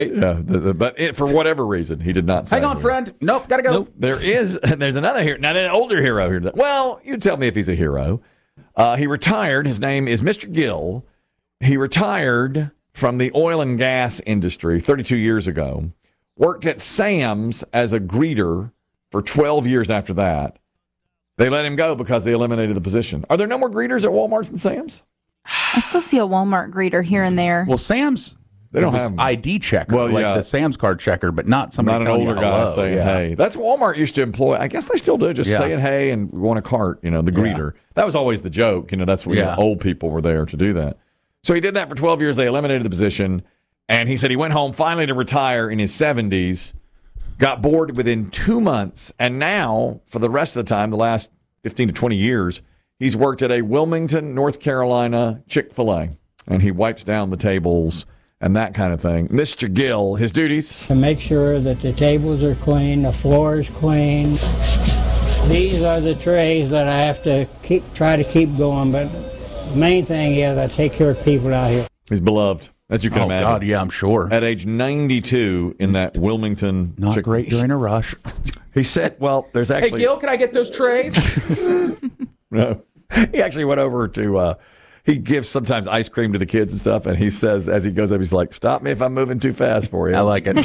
Yeah, but for whatever reason, he did not say. Hang on, friend. Nope, gotta go. Nope. There's another hero. Now, an older hero here. Well, you tell me if he's a hero. He retired. His name is Mr. Gill. He retired from the oil and gas industry 32 years ago. Worked at Sam's as a greeter for 12 years after that. They let him go because they eliminated the position. Are there no more greeters at Walmarts and Sam's? I still see a Walmart greeter here and there. Well, Sam's, they don't have ID checker, the Sam's card checker, but not somebody not an older guy saying hey. That's what Walmart used to employ. I guess they still do, just saying hey and want a cart, the greeter. That was always the joke. That's when old people were there to do that. So he did that for 12 years. They eliminated the position, and he said he went home finally to retire in his 70s, got bored within 2 months, and now, for the rest of the time, the last 15 to 20 years, he's worked at a Wilmington, North Carolina Chick-fil-A, and he wipes down the tables and that kind of thing. Mr. Gill, his duties? To make sure that the tables are clean, the floor is clean. These are the trays that I have to try to keep going, but the main thing is I take care of people out here. He's beloved, as you can imagine. Oh, God, yeah, I'm sure. At age 92 in that Wilmington Not great during a rush. He said, well, there's actually... Hey, Gil, can I get those trays? No. He actually went over to... he gives sometimes ice cream to the kids and stuff, and he says, as he goes up, he's like, stop me if I'm moving too fast for you. I like it.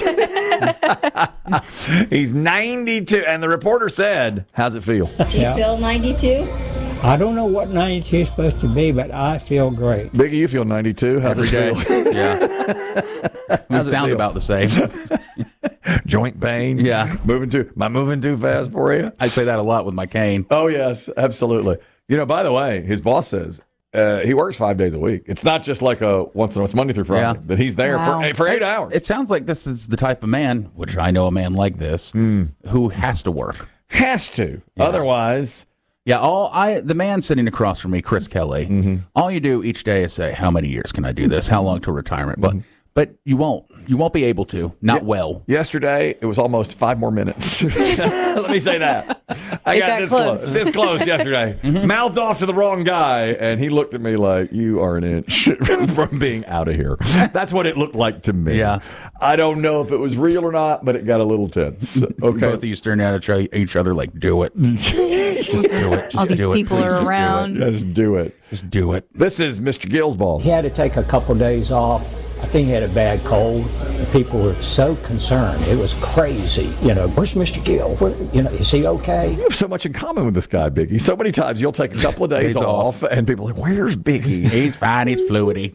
He's 92, and the reporter said, how's it feel? Do you feel 92? I don't know what 92 is supposed to be, but I feel great. Biggie, you feel 92? How's Every day. it feel? Yeah. We sound about the same. Joint pain? Yeah. Am I moving too fast for you? I say that a lot with my cane. Oh, yes, absolutely. By the way, his boss says he works 5 days a week. It's not just like it's Monday through Friday, but he's there for 8 hours. It sounds like this is the type of man, which I know a man like this, who has to work. Has to. Yeah. Otherwise... Yeah, the man sitting across from me, Chris Kelly, all you do each day is say, how many years can I do this? How long to retirement? But you won't. You won't be able to. Not well. Yesterday, it was almost 5 more minutes. Let me say that. I got this close yesterday. Mouthed off to the wrong guy, and he looked at me like, you are an inch from being out of here. That's what it looked like to me. Yeah. I don't know if it was real or not, but it got a little tense. Okay. Both of you staring at each other like, do it. Just do it. Just all these people are around. Just do it. Just do it. This is Mr. Gill's boss. He had to take a couple days off. I think he had a bad cold. People were so concerned. It was crazy. Where's Mr. Gill? Is he okay? You have so much in common with this guy, Biggie. So many times you'll take a couple of days off, and people are like, where's Biggie? He's fine. He's fluidy.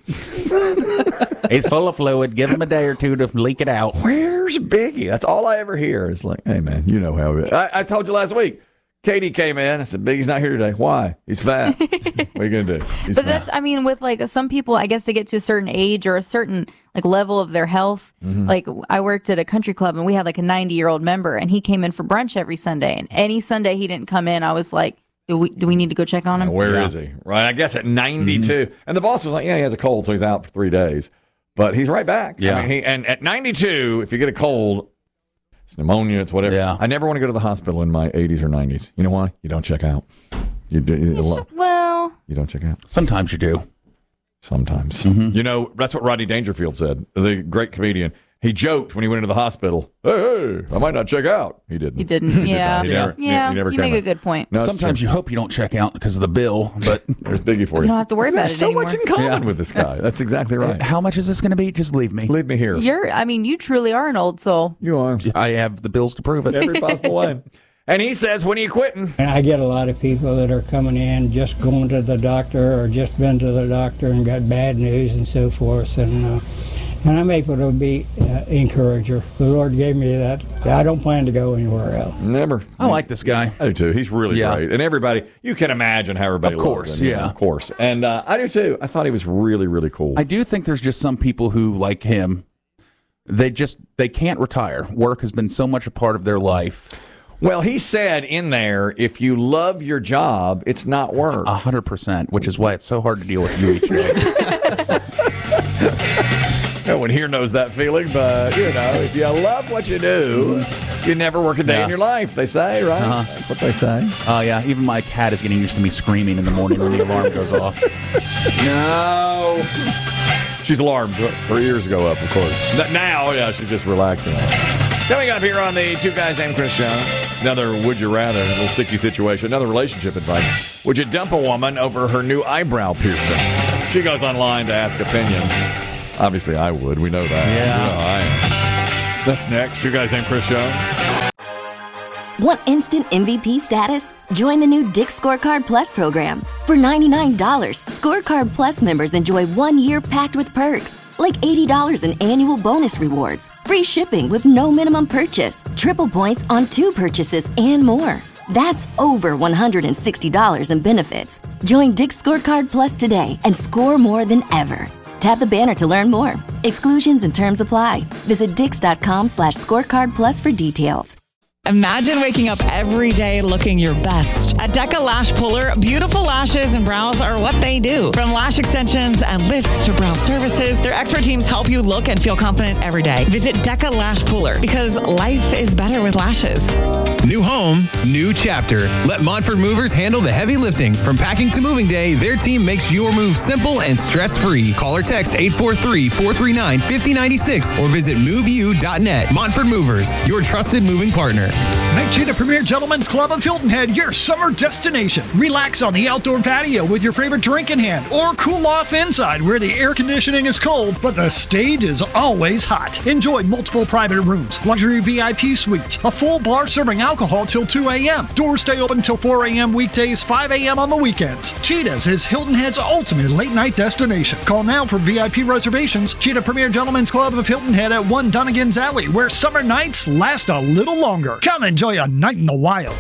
He's full of fluid. Give him a day or two to leak it out. Where's Biggie? That's all I ever hear. It's like, hey, man, you know how it is. I told you last week. Katie came in. I said, Biggie's not here today. Why? He's fat. What are you going to do? He's but fat. that's, with some people, I guess they get to a certain age or a certain level of their health. Like I worked at a country club and we had a 90-year-old member and he came in for brunch every Sunday. And any Sunday he didn't come in, I was like, do we need to go check on him? Where is he? Right. I guess at 92. And the boss was like, yeah, he has a cold, so he's out for 3 days. But he's right back. Yeah. And at 92, if you get a cold, it's pneumonia, it's whatever. Yeah. I never want to go to the hospital in my 80s or 90s. You know why? You don't check out. You don't check out. Sometimes you do. Sometimes. That's what Rodney Dangerfield said, the great comedian. He joked when he went into the hospital, hey, I might not check out. He didn't. He didn't. Yeah. You make a good point. No, sometimes you hope you don't check out because of the bill, but there's Biggie for you. You don't have to worry about it anymore. So much in common with this guy. That's exactly right. How much is this going to be? Just leave me. Leave me here. You truly are an old soul. You are. I have the bills to prove it. Every possible way. And he says, when are you quitting? And I get a lot of people that are coming in just going to the doctor or just been to the doctor and got bad news and so forth. And I'm able to be encourager. The Lord gave me that. I don't plan to go anywhere else. Never. I like this guy. I do too. He's really great. And everybody, you can imagine how everybody loves him. Of course. And I do too. I thought he was really, really cool. I do think there's just some people who, like him, they can't retire. Work has been so much a part of their life. Well, he said in there, if you love your job, it's not work. 100%, which is why it's so hard to deal with you each day. No one here knows that feeling, but, if you love what you do, you never work a day in your life, they say, right? That's what they say. Oh, yeah. Even my cat is getting used to me screaming in the morning when the alarm goes off. No. She's alarmed. Her ears go up, of course. Now, yeah, she's just relaxing. Coming up here on the Two Guys Named Chris show, another would you rather, a little sticky situation, another relationship advice. Would you dump a woman over her new eyebrow piercing? She goes online to ask opinions. Obviously, I would. We know that. Yeah. You know I am. That's next. Two Guys Named Chris show. Want instant MVP status? Join the new Dick's Scorecard Plus program. For $99, Scorecard Plus members enjoy 1 year packed with perks, like $80 in annual bonus rewards, free shipping with no minimum purchase, triple points on 2 purchases, and more. That's over $160 in benefits. Join Dick's Scorecard Plus today and score more than ever. Tap the banner to learn more. Exclusions and terms apply. Visit dix.com/scorecard plus for details. Imagine waking up every day looking your best. At Deca Lash Puller, beautiful lashes and brows are what they do. From lash extensions and lifts to brow services, their expert teams help you look and feel confident every day. Visit Deca Lash Puller because life is better with lashes. New home, new chapter. Let Montford Movers handle the heavy lifting. From packing to moving day, their team makes your move simple and stress-free. Call or text 843-439-5096 or visit moveyou.net. Montford Movers, your trusted moving partner. Make Cheetah Premier Gentlemen's Club of Hilton Head your summer destination. Relax on the outdoor patio with your favorite drink in hand, or cool off inside where the air conditioning is cold, but the stage is always hot. Enjoy multiple private rooms, luxury VIP suites, a full bar serving alcohol till 2 a.m. Doors stay open till 4 a.m. weekdays, 5 a.m. on the weekends. Cheetah's is Hilton Head's ultimate late-night destination. Call now for VIP reservations. Cheetah Premier Gentlemen's Club of Hilton Head at 1 Dunnigan's Alley, where summer nights last a little longer. Come enjoy a night in the wild.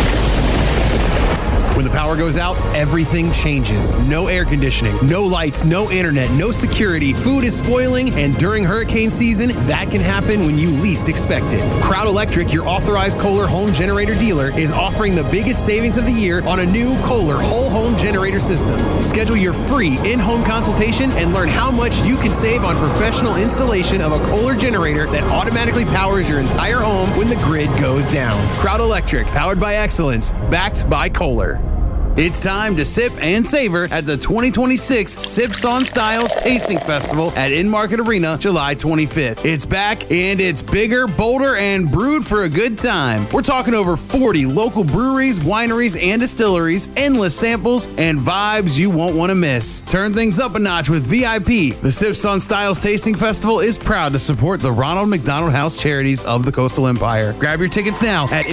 When the power goes out, everything changes. No air conditioning, no lights, no internet, no security. Food is spoiling, and during hurricane season, that can happen when you least expect it. Crowd Electric, your authorized Kohler home generator dealer, is offering the biggest savings of the year on a new Kohler whole home generator system. Schedule your free in-home consultation and learn how much you can save on professional installation of a Kohler generator that automatically powers your entire home when the grid goes down. Crowd Electric, powered by excellence, backed by Kohler. It's time to sip and savor at the 2026 Sips on Styles Tasting Festival at In-Market Arena, July 25th. It's back, and it's bigger, bolder, and brewed for a good time. We're talking over 40 local breweries, wineries, and distilleries, endless samples, and vibes you won't want to miss. Turn things up a notch with VIP. The Sips on Styles Tasting Festival is proud to support the Ronald McDonald House Charities of the Coastal Empire. Grab your tickets now at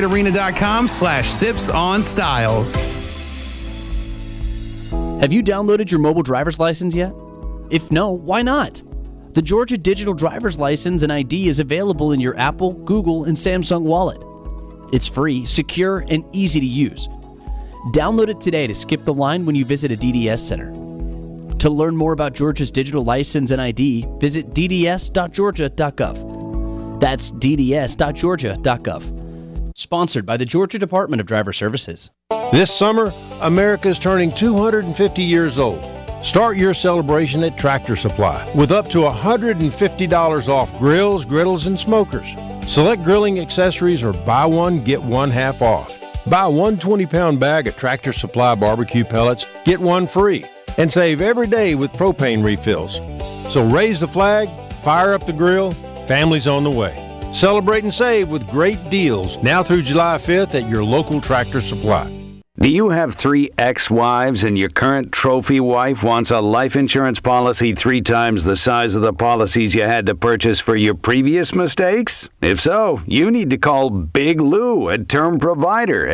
inmarketarena.com/sipsonstyles. Have you downloaded your mobile driver's license yet? If no, why not? The Georgia Digital Driver's License and ID is available in your Apple, Google, and Samsung wallet. It's free, secure, and easy to use. Download it today to skip the line when you visit a DDS center. To learn more about Georgia's digital license and ID, visit dds.georgia.gov. That's dds.georgia.gov. Sponsored by the Georgia Department of Driver Services. This summer, America is turning 250 years old. Start your celebration at Tractor Supply with up to $150 off grills, griddles, and smokers. Select grilling accessories or buy one, get one half off. Buy a 120-pound bag of Tractor Supply barbecue pellets, get one free, and save every day with propane refills. So raise the flag, fire up the grill, family's on the way. Celebrate and save with great deals now through July 5th at your local Tractor Supply. Do you have 3 ex-wives and your current trophy wife wants a life insurance policy 3 times the size of the policies you had to purchase for your previous mistakes? If so, you need to call Big Lou at Term Provider,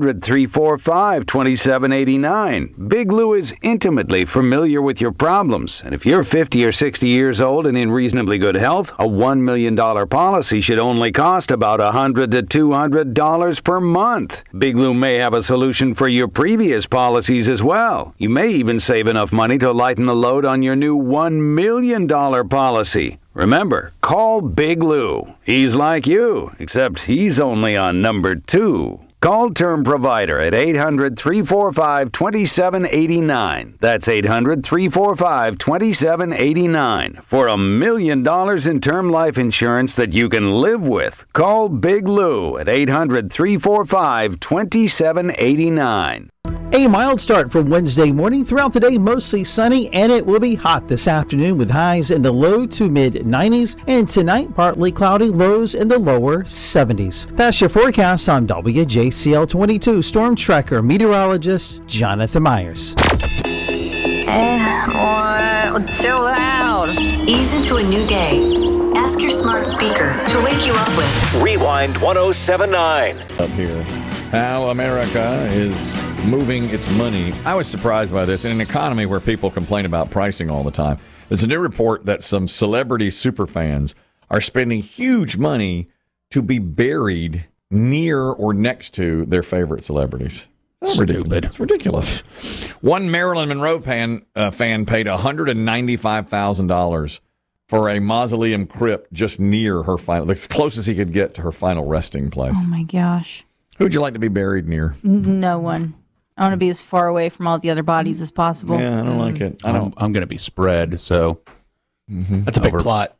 800-345-2789. Big Lou is intimately familiar with your problems, and if you're 50 or 60 years old and in reasonably good health, a $1 million policy should only cost about $100 to $200 per month. Big Lou may have a solution for your previous policies as well. You may even save enough money to lighten the load on your new $1 million policy. Remember, call Big Lou. He's like you, except he's only on number 2. Call Term Provider at 800-345-2789. That's 800-345-2789 for $1 million in term life insurance that you can live with. Call Big Lou at 800-345-2789. A mild start for Wednesday morning. Throughout the day, mostly sunny, and it will be hot this afternoon with highs in the low to mid 90s. And tonight, partly cloudy, lows in the lower 70s. That's your forecast on WJCL 22 Storm Tracker meteorologist Jonathan Myers. It's so loud. Ease into a new day. Ask your smart speaker to wake you up with Rewind 1079. Up here, how America is moving its money. I was surprised by this. In an economy where people complain about pricing all the time, there's a new report that some celebrity superfans are spending huge money to be buried near or next to their favorite celebrities. Stupid. It's ridiculous. One Marilyn Monroe fan paid $195,000 for a mausoleum crypt just near her final, as close as he could get to her final resting place. Oh, my gosh. Who'd you like to be buried near? No one. I want to be as far away from all the other bodies as possible. Yeah, I don't like it. I'm going to be spread, so that's a big plot.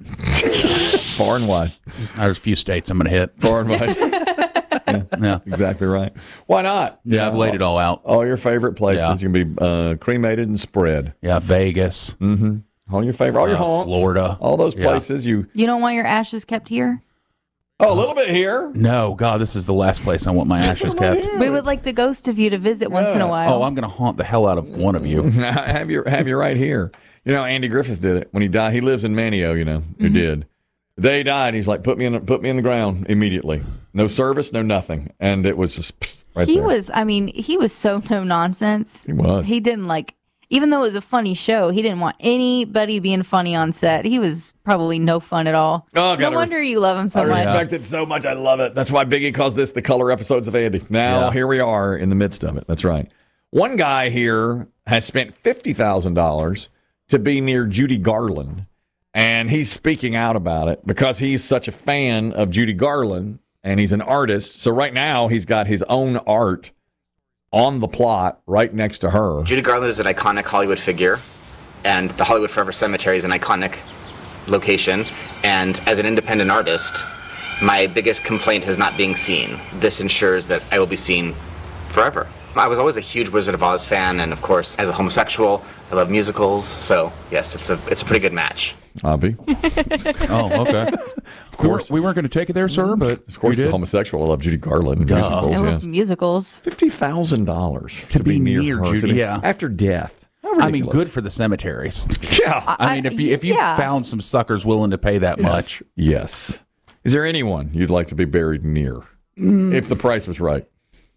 Far and wide. There's a few states I'm going to hit. Far and wide. Yeah, exactly right. Why not? Yeah, I've laid it all out. All your favorite places. You can be cremated and spread. Yeah, Vegas. Mm-hmm. All your favorite, all your haunts. Florida. All those places. You don't want your ashes kept here? Oh, a little bit here. No, God, this is the last place I want my ashes kept. We would like the ghost of you to visit once in a while. Oh, I'm going to haunt the hell out of one of you. have you right here. You know, Andy Griffith did it when he died. He lives in Manio. You know, who did. The day he died, he's like, put me in the ground immediately. No service, no nothing, and it was just right there. He was so no nonsense. He was. He didn't even though it was a funny show, he didn't want anybody being funny on set. He was probably no fun at all. Oh, no wonder you love him so much. I respect it so much. I love it. That's why Biggie calls this the color episodes of Andy. Now, here we are in the midst of it. That's right. One guy here has spent $50,000 to be near Judy Garland, and he's speaking out about it because he's such a fan of Judy Garland, and he's an artist. So right now, he's got his own art on the plot right next to her. Judy Garland is an iconic Hollywood figure, and the Hollywood Forever Cemetery is an iconic location. And as an independent artist, my biggest complaint is not being seen. This ensures that I will be seen forever. I was always a huge Wizard of Oz fan, and of course, as a homosexual, I love musicals. So yes, it's a pretty good match. Abby. Oh, okay. Of course, we weren't going to take it there, sir, but of course, as a homosexual, I love Judy Garland and musicals. I love musicals. $50,000 to be near her, Judy. Yeah, after death. I mean, good for the cemeteries. Yeah. I mean, if you found some suckers willing to pay that much. Yes. Is there anyone you'd like to be buried near if the price was right?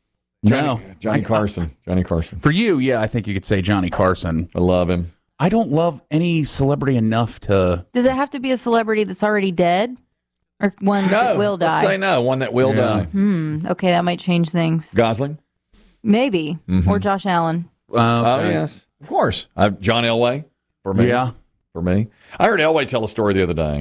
Johnny Carson. Johnny Carson. For you, yeah, I think you could say Johnny Carson. I love him. I don't love any celebrity enough to... Does it have to be a celebrity that's already dead? Or one that will die? Let's say no, one that will die. Okay, that might change things. Gosling? Maybe. Or Josh Allen. Oh, yes. Of course. John Elway for me. Yeah. For me. I heard Elway tell a story the other day.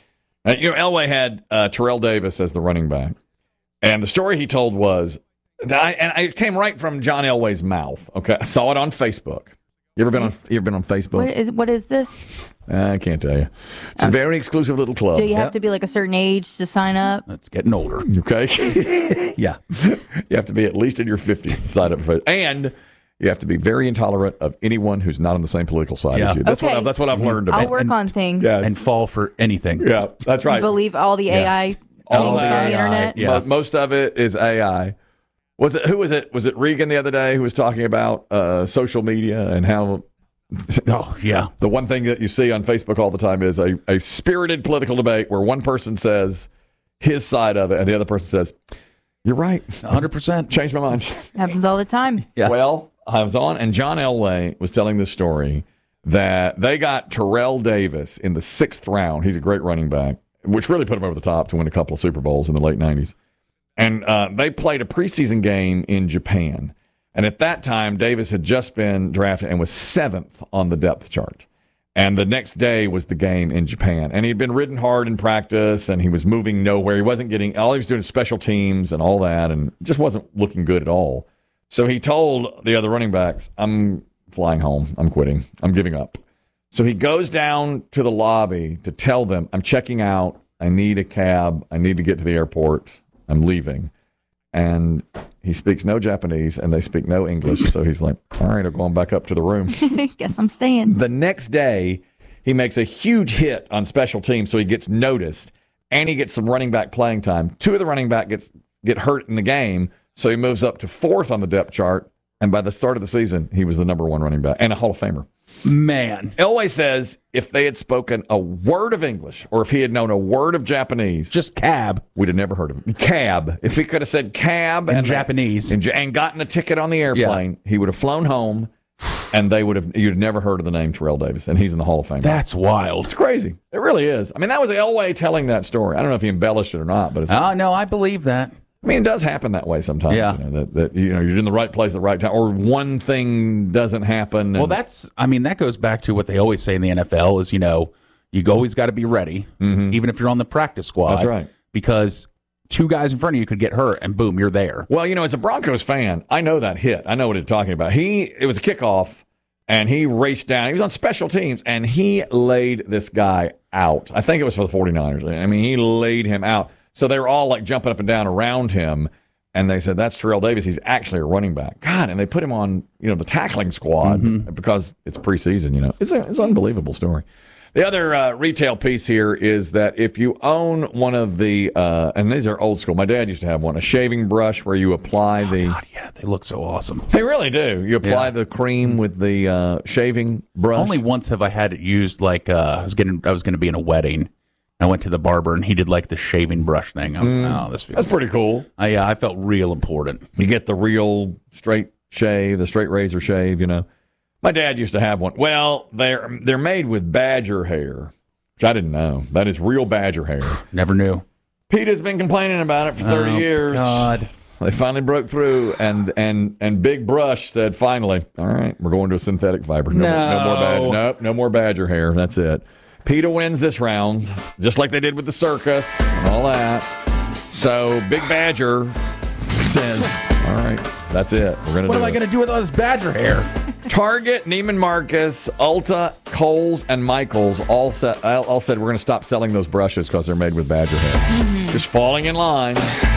Elway had Terrell Davis as the running back. And the story he told was, and it came right from John Elway's mouth. Okay, I saw it on Facebook. You ever been on Facebook? What is this? I can't tell you. It's a very exclusive little club. Do you have to be like a certain age to sign up? It's getting older. Okay. Yeah. You have to be at least in your 50s to sign up for it. And you have to be very intolerant of anyone who's not on the same political side as you. That's what I've learned about. I'll work on things. Yes. And fall for anything. Yeah, that's right. Believe all the AI things on the internet. Yeah. Most of it is AI. Who was it? Was it Regan the other day who was talking about social media and how the one thing that you see on Facebook all the time is a spirited political debate where one person says his side of it and the other person says, you're right. 100%. Changed my mind. Happens all the time. Yeah. Well, I was on, and John Elway was telling this story that they got Terrell Davis in the 6th round. He's a great running back, which really put him over the top to win a couple of Super Bowls in the late 90s. And they played a preseason game in Japan. And at that time, Davis had just been drafted and was 7th on the depth chart. And the next day was the game in Japan. And he'd been ridden hard in practice, and he was moving nowhere. He wasn't getting – all he was doing special teams and all that, and just wasn't looking good at all. So he told the other running backs, I'm flying home. I'm quitting. I'm giving up. So he goes down to the lobby to tell them, I'm checking out. I need a cab. I need to get to the airport. I'm leaving. and he speaks no Japanese, and they speak no English. So he's like, all right, I'm going back up to the room. Guess I'm staying. The next day, he makes a huge hit on special teams, so he gets noticed, and he gets some running back playing time. 2 of the running back get hurt in the game, so he moves up to 4th on the depth chart, and by the start of the season, he was the number 1 running back and a Hall of Famer. Man. Elway says if they had spoken a word of English or if he had known a word of Japanese, just cab, we'd have never heard of him. Cab. If he could have said cab in Japanese and gotten a ticket on the airplane, he would have flown home, and you'd have never heard of the name Terrell Davis, and he's in the Hall of Fame. That's wild. It's crazy. It really is. I mean, that was Elway telling that story. I don't know if he embellished it or not, but no, I believe that. I mean, it does happen that way sometimes. Yeah. That you're in the right place at the right time, or one thing doesn't happen. Well, that goes back to what they always say in the NFL is, you always got to be ready, even if you're on the practice squad. That's right. Because 2 guys in front of you could get hurt, and boom, you're there. Well, as a Broncos fan, I know that hit. I know what he's talking about. It was a kickoff, and he raced down. He was on special teams, and he laid this guy out. I think it was for the 49ers. I mean, he laid him out. So they were all like jumping up and down around him, and they said, that's Terrell Davis. He's actually a running back. God, and they put him on, the tackling squad because it's preseason, It's an unbelievable story. The other retail piece here is that if you own one of the, and these are old school. My dad used to have one, a shaving brush where you apply God, yeah, they look so awesome. They really do. You apply the cream with the shaving brush. Only once have I had it used. Like I was going to be in a wedding. I went to the barber, and he did like the shaving brush thing. I was this feels... That's pretty cool. I felt real important. You get the real straight shave, the straight razor shave, My dad used to have one. Well, they're made with badger hair, which I didn't know. That is real badger hair. Never knew. Pete has been complaining about it for 30 years. God. They finally broke through, and Big Brush said, finally, all right, we're going to a synthetic fiber. No more badger. Nope, no more badger hair. That's it. PETA wins this round, just like they did with the circus and all that. So Big Badger says, all right, that's it. We're gonna. What am I going to do with all this badger hair? Target, Neiman Marcus, Ulta, Kohl's, and Michael's all said we're going to stop selling those brushes because they're made with badger hair. Just falling in line.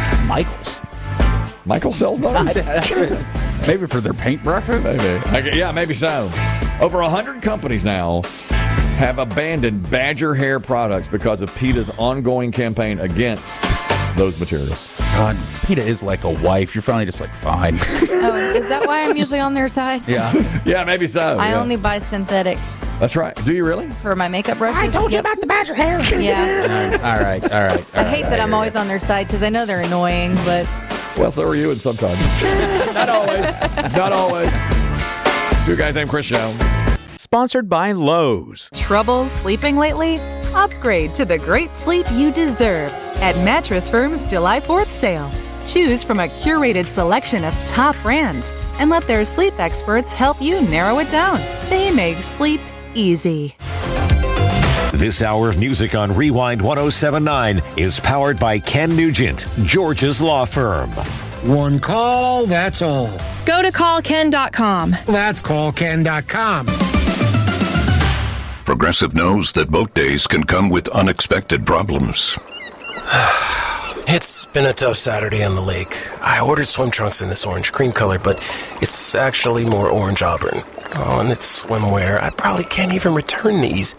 Michael sells those? Maybe for their paint brushes? Maybe. Yeah, maybe so. Over 100 companies now have abandoned badger hair products because of PETA's ongoing campaign against those materials. God, PETA is like a wife. You're finally just like, fine. Oh, is that why I'm usually on their side? Yeah. Yeah, maybe so. I only buy synthetic. That's right. Do you really? For my makeup brushes. I told you about the badger hair. Yeah. All right. I hate that I'm always on their side because I know they're annoying, but... Well, so are you, and sometimes. Not always. Not always. 2 guys named Chris Show. Sponsored by Lowe's. Trouble sleeping lately? Upgrade to the great sleep you deserve at Mattress Firm's July 4th sale. Choose from a curated selection of top brands and let their sleep experts help you narrow it down. They make sleep easy. This hour's music on Rewind 107.9 is powered by Ken Nugent, George's law firm. One call, that's all. Go to callken.com. That's callken.com. Progressive knows that boat days can come with unexpected problems. It's been a tough Saturday on the lake. I ordered swim trunks in this orange cream color, but it's actually more orange auburn. Oh, and it's swimwear. I probably can't even return these.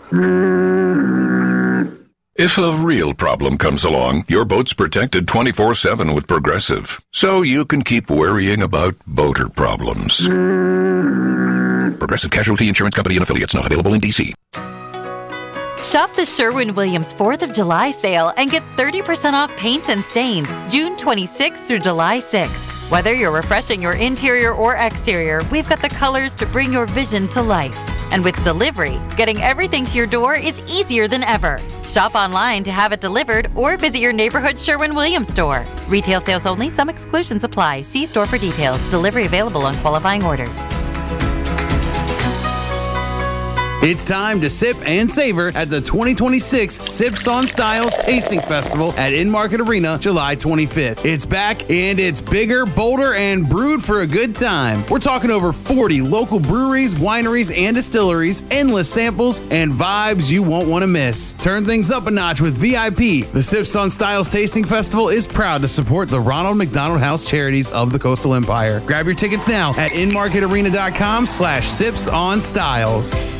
If a real problem comes along, your boat's protected 24/7 with Progressive, so you can keep worrying about boater problems. Progressive Casualty Insurance Company and Affiliates, not available in D.C. Shop the Sherwin-Williams 4th of July sale and get 30% off paints and stains June 26th through July 6th. Whether you're refreshing your interior or exterior, we've got the colors to bring your vision to life. And with delivery, getting everything to your door is easier than ever. Shop online to have it delivered or visit your neighborhood Sherwin-Williams store. Retail sales only. Some exclusions apply. See store for details. Delivery available on qualifying orders. It's time to sip and savor at the 2026 Sips on Styles Tasting Festival at In-Market Arena, July 25th. It's back, and it's bigger, bolder, and brewed for a good time. We're talking over 40 local breweries, wineries, and distilleries, endless samples, and vibes you won't want to miss. Turn things up a notch with VIP. The Sips on Styles Tasting Festival is proud to support the Ronald McDonald House Charities of the Coastal Empire. Grab your tickets now at inmarketarena.com/sipsonstyles.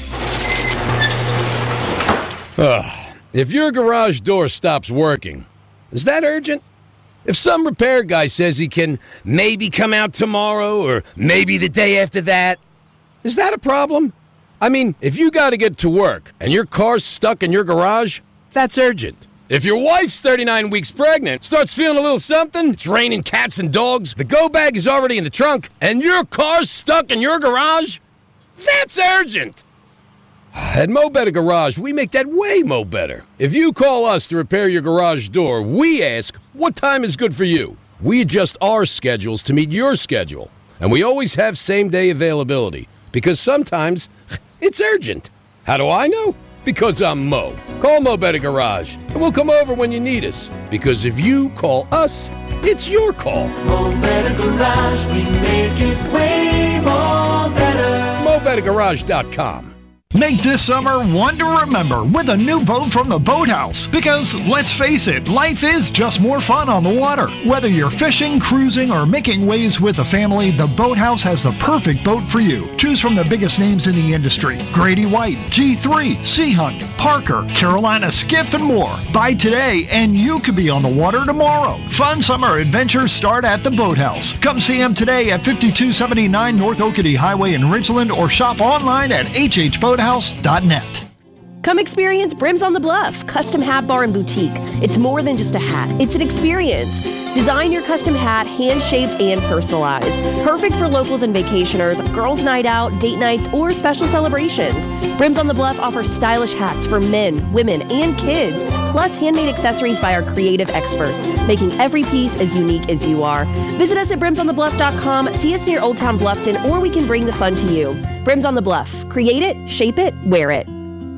If your garage door stops working, is that urgent? If some repair guy says he can maybe come out tomorrow or maybe the day after that, is that a problem? I mean, if you got to get to work and your car's stuck in your garage, that's urgent. If your wife's 39 weeks pregnant, starts feeling a little something, it's raining cats and dogs, the go bag is already in the trunk, and your car's stuck in your garage, that's urgent. At Mo Better Garage, we make that way mo better. If you call us to repair your garage door, we ask, what time is good for you? We adjust our schedules to meet your schedule. And we always have same-day availability, because sometimes it's urgent. How do I know? Because I'm Mo. Call Mo Better Garage, and we'll come over when you need us. Because if you call us, it's your call. Mo Better Garage, we make it way more better. MoBetterGarage.com. Make this summer one to remember with a new boat from the Boathouse. Because let's face it, life is just more fun on the water. Whether you're fishing, cruising, or making waves with a family, the Boathouse has the perfect boat for you. Choose from the biggest names in the industry: Grady White, G3, Seahunt, Parker, Carolina Skiff, and more. Buy today and you could be on the water tomorrow. Fun summer adventures start at the Boathouse. Come see them today at 5279 North Oakity Highway in Ridgeland, or shop online at hhboathouse.net. Come experience Brims on the Bluff, custom hat bar and boutique. It's more than just a hat, it's an experience. Design your custom hat, hand-shaped and personalized. Perfect for locals and vacationers, girls' night out, date nights, or special celebrations. Brims on the Bluff offers stylish hats for men, women, and kids, plus handmade accessories by our creative experts, making every piece as unique as you are. Visit us at brimsonthebluff.com, see us near Old Town Bluffton, or we can bring the fun to you. Brims on the Bluff. Create it, shape it, wear it.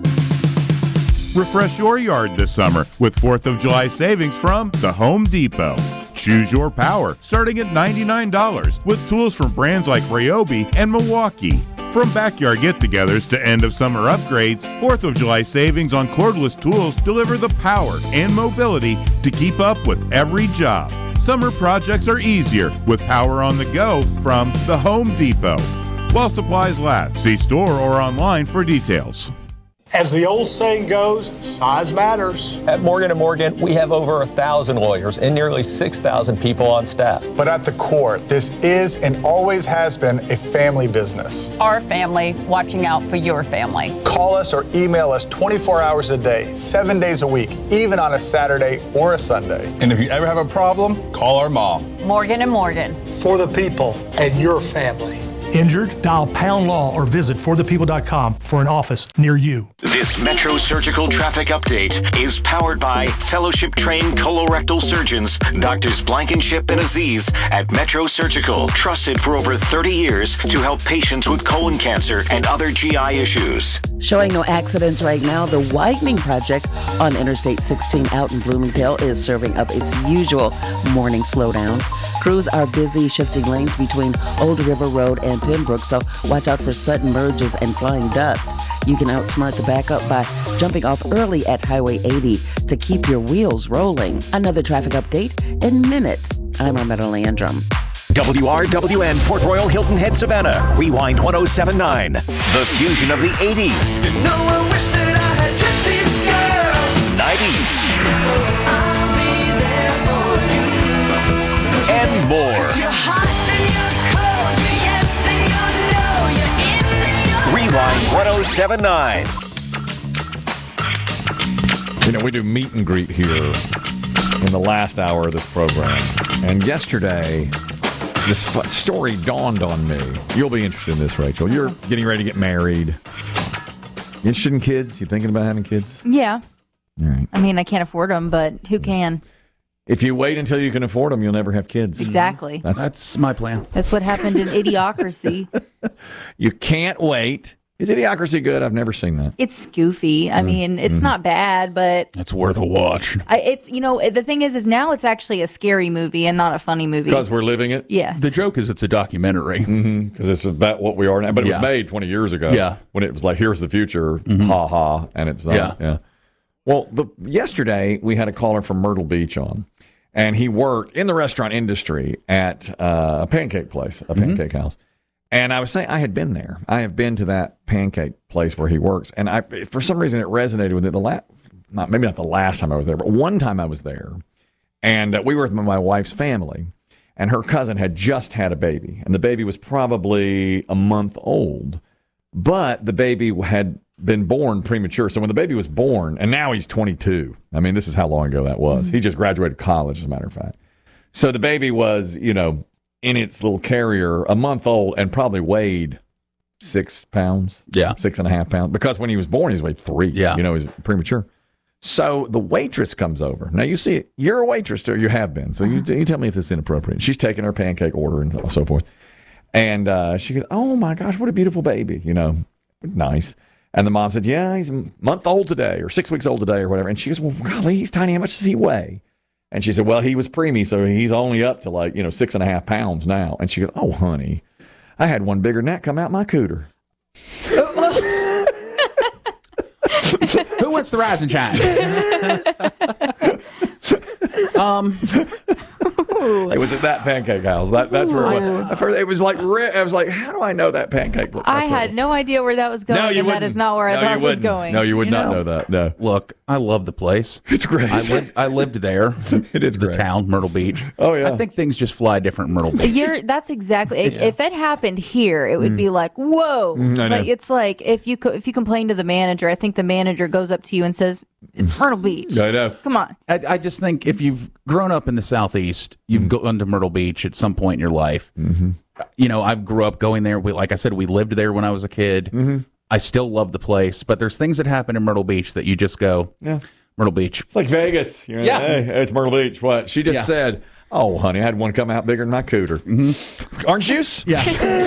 Refresh your yard this summer with 4th of July savings from the Home Depot. Choose your power, starting at $99, with tools from brands like Ryobi and Milwaukee. From backyard get-togethers to end-of-summer upgrades, 4th of July savings on cordless tools deliver the power and mobility to keep up with every job. Summer projects are easier with power on the go from the Home Depot. While supplies last, see store or online for details. As the old saying goes, size matters. At Morgan & Morgan, we have over 1,000 lawyers and nearly 6,000 people on staff. But at the core, this is and always has been a family business. Our family watching out for your family. Call us or email us 24 hours a day, 7 days a week, even on a Saturday or a Sunday. And if you ever have a problem, call our mom. Morgan & Morgan. For the people and your family. Injured? Dial Pound Law or visit forthepeople.com for an office near you. This Metro Surgical traffic update is powered by fellowship-trained colorectal surgeons, Doctors Blankenship and Aziz at Metro Surgical, trusted for over 30 years to help patients with colon cancer and other GI issues. Showing no accidents right now, the widening project on Interstate 16 out in Bloomingdale is serving up its usual morning slowdowns. Crews are busy shifting lanes between Old River Road and Pembroke, so watch out for sudden merges and flying dust. You can outsmart the backup by jumping off early at Highway 80 to keep your wheels rolling. Another traffic update in minutes. I'm Armetta Landrum. WRWN Port Royal Hilton Head Savannah. Rewind 1079. The fusion of the 80s. No one wished that I had Jesse's girl. 90s. I'll be there for you. And more. You're hot and you're cold. You're yes, then you're no. You're in and you're Rewind 1079. You know, we do meet and greet here in the last hour of this program. And yesterday, this story dawned on me. You'll be interested in this, Rachel. You're getting ready to get married. You interested in kids? You thinking about having kids? Yeah. All right. I mean, I can't afford them, but who can? If you wait until you can afford them, you'll never have kids. Exactly. That's my plan. That's what happened in Idiocracy. You can't wait Is Idiocracy good? I've never seen that. It's goofy. I mean, it's not bad, but It's worth a watch. it's the thing is now it's actually a scary movie and not a funny movie. Because we're living it? Yes. The joke is it's a documentary. Because it's about what we are now. But it was made 20 years ago. Yeah. When it was like, here's the future, ha ha, and it's not. Yeah. Well, yesterday we had a caller from Myrtle Beach on, and he worked in the restaurant industry at a pancake place, a pancake house. And I was saying I had been there. I have been to that pancake place where he works, and for some reason it resonated with it. Maybe not the last time I was there, but one time I was there, and we were with my wife's family, and her cousin had just had a baby, and the baby was probably a month old, but the baby had been born premature. So when the baby was born, and now he's 22. I mean, this is how long ago that was. He just graduated college, as a matter of fact. So the baby was, in its little carrier, a month old, and probably weighed 6 pounds. Yeah. 6.5 pounds. Because when he was born, he weighed 3. Yeah. He was premature. So the waitress comes over. Now, you see, you're a waitress, or you have been. So you tell me if this is inappropriate. She's taking her pancake order and so forth. And she goes, oh, my gosh, what a beautiful baby. Nice. And the mom said, yeah, he's a month old today or 6 weeks old today or whatever. And she goes, well, golly, he's tiny. How much does he weigh? And she said, well, he was preemie, so he's only up to 6.5 pounds now. And she goes, oh, honey, I had one bigger than that come out my cooter. Who wants the rise and shine? It was at that pancake house. That's where it was. At first, it was like, I was like, how do I know that pancake looks? I had no idea where that was going, and that is not where I thought it was going. No, you would not know that. No. Look, I love the place. It's great. I lived there. It is great. The town, Myrtle Beach. Oh, yeah. I think things just fly different in Myrtle Beach. That's exactly. If it happened here, it would be like, whoa. I know. It's like if you complain to the manager, I think the manager goes up to you and says, it's Myrtle Beach. I know. Come on. I just think if you've grown up in the Southeast, you've gone to Myrtle Beach at some point in your life. I grew up going there. Like I said, we lived there when I was a kid. I still love the place, but there's things that happen in Myrtle Beach that you just go, Myrtle Beach. It's like Vegas. Yeah. Hey, it's Myrtle Beach. What? She just said, oh, honey, I had one come out bigger than my cooter. Orange juice? Yeah.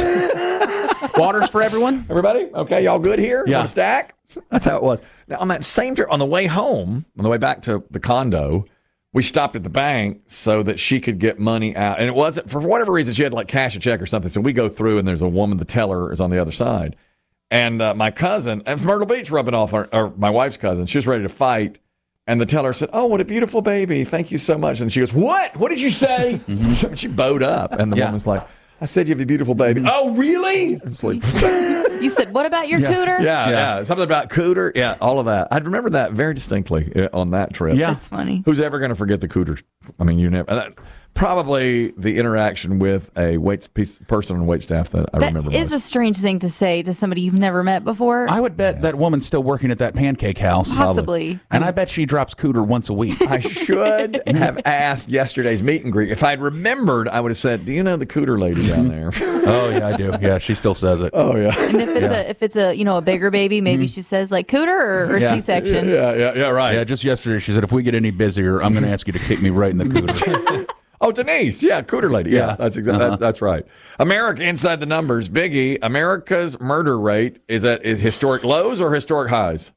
Waters for everyone? Everybody? Okay, y'all good here? Yeah. Want a stack? That's how it was. Now, on that same trip, on the way home, on the way back to the condo, we stopped at the bank so that she could get money out. And it wasn't, for whatever reason, she had to cash a check or something. So we go through, and there's a woman, the teller is on the other side. And my cousin, and Myrtle Beach rubbing off, or my wife's cousin, she was ready to fight. And the teller said, oh, what a beautiful baby. Thank you so much. And she goes, what? What did you say? She bowed up. And the woman's like, I said you have a beautiful baby. Oh, really? It's like, You said, what about your cooter? Yeah. Something about cooter. Yeah, all of that. I'd remember that very distinctly on that trip. Yeah. That's funny. Who's ever going to forget the cooter? I mean, you never. Probably the interaction with a person on wait staff that I remember That is most. a strange thing to say to somebody you've never met before. I would bet that woman's still working at that pancake house. Possibly. And I bet she drops cooter once a week. I should have asked yesterday's meet and greet. If I'd remembered, I would have said, do you know the cooter lady down there? Oh, yeah, I do. Yeah, she still says it. Oh, yeah. And if it's a bigger baby, maybe she says like cooter or C-section. Yeah, right. Yeah, just yesterday she said, if we get any busier, I'm going to ask you to kick me right in the cooter. Oh, Denise. Yeah, cooter lady. Yeah, that's exactly that's right. America inside the numbers. Biggie, America's murder rate is at historic lows or historic highs?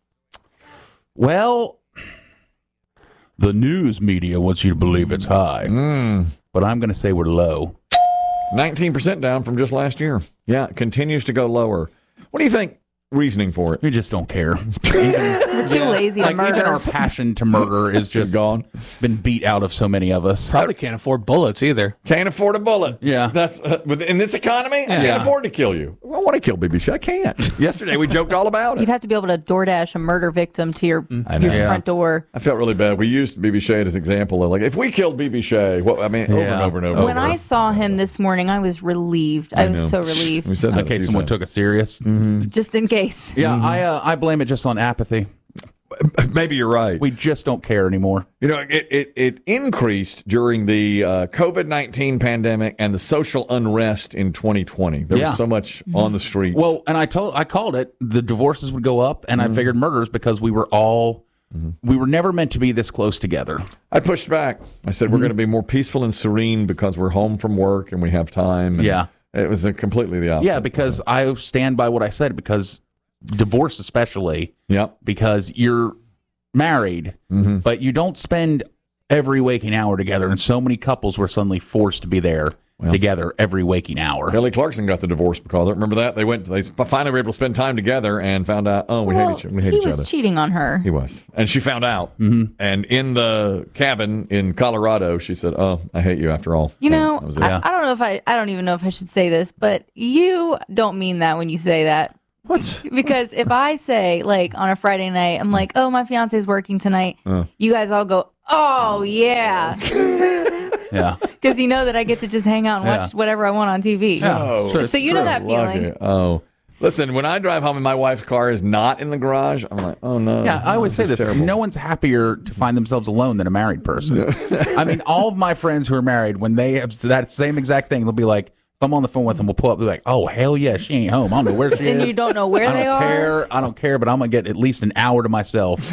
Well, the news media wants you to believe it's high, but I'm going to say we're low. 19% down from just last year. Yeah, it continues to go lower. What do you think? Reasoning for it? We just don't care. We're too lazy to murder. Even our passion to murder is just gone. Been beat out of so many of us. Probably can't afford bullets either. Can't afford a bullet. Yeah. That's in this economy, I can't afford to kill you. I want to kill BBC. I can't. Yesterday we joked all about it. You'd have to be able to DoorDash a murder victim to your front door. I felt really bad. We used BB Shea as an example of if we killed BB Shea, over and over and over. When I saw him this morning, I was relieved. I was so relieved. We said that in case someone took it serious. Just in case. Yeah, I blame it just on apathy. Maybe you're right. We just don't care anymore. You know, it increased during the COVID-19 pandemic and the social unrest in 2020. There was so much on the streets. Well, and I called it. The divorces would go up, and I figured murders because we were all we were never meant to be this close together. I pushed back. I said we're going to be more peaceful and serene because we're home from work and we have time. And it was completely the opposite. Yeah, because I stand by what I said because divorce especially. Yep. Because you're married, but you don't spend every waking hour together, and so many couples were suddenly forced to be there together every waking hour. Kelly Clarkson got the divorce because of it. Remember that? They finally were able to spend time together and found out, we hate each other. He was cheating on her. He was. And she found out. And in the cabin in Colorado, she said, I hate you after all. You know, I don't know if I don't even know if I should say this, but you don't mean that when you say that. What? Because if I say, like, on a Friday night, I'm like, oh, my fiance's working tonight, you guys all go, oh, yeah. Yeah. Because you know that I get to just hang out and watch whatever I want on TV. Yeah, sure, so you know that feeling. Oh. Listen, when I drive home and my wife's car is not in the garage, I'm like, oh, no. Yeah, I always say this. Terrible. No one's happier to find themselves alone than a married person. I mean, all of my friends who are married, when they have that same exact thing, they'll be like, if I'm on the phone with them, we'll pull up, they're like, oh, hell yeah, she ain't home. I don't know where she is. And you don't know where they are? I don't care, but I'm going to get at least an hour to myself.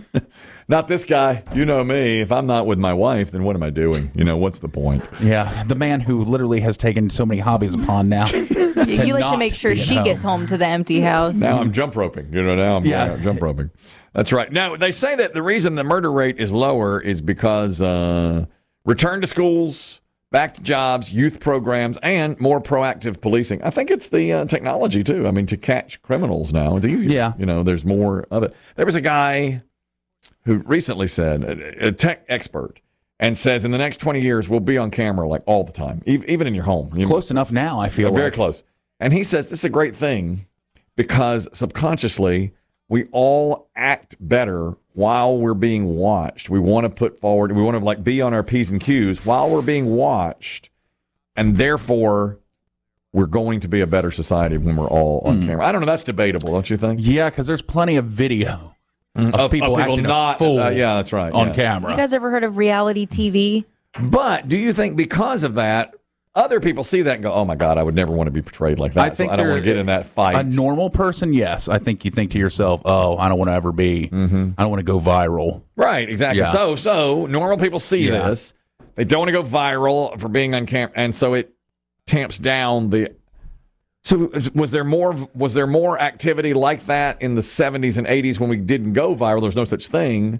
Not this guy. You know me. If I'm not with my wife, then what am I doing? You know, what's the point? Yeah, the man who literally has taken so many hobbies upon now. You like to make sure she gets home to the empty house. Now I'm jump roping. You know, now I'm jump roping. That's right. Now, they say that the reason the murder rate is lower is because return to schools, back to jobs, youth programs, and more proactive policing. I think it's the technology, too. I mean, to catch criminals now, it's easier. Yeah. You know, there's more of it. There was a guy who recently said, a tech expert, and says in the next 20 years, we'll be on camera like all the time, even in your home. Close enough now, I feel very close. And he says this is a great thing because subconsciously we all act better while we're being watched. We want to put forward, we want to like be on our P's and Q's while we're being watched, and therefore we're going to be a better society when we're all on camera. I don't know, that's debatable, don't you think? Yeah, because there's plenty of video of people acting not a fool yeah, that's right, on camera. You guys ever heard of reality TV? But do you think because of that, other people see that and go, oh my God, I would never want to be portrayed like that. I think I don't want to get in that fight. A normal person, yes. I think you think to yourself, oh, I don't want to ever be, I don't want to go viral. Right, exactly. Yeah. So normal people see this. They don't want to go viral for being on camera. And so it tamps down the... So was there more activity like that in the 70s and 80s when we didn't go viral? There was no such thing.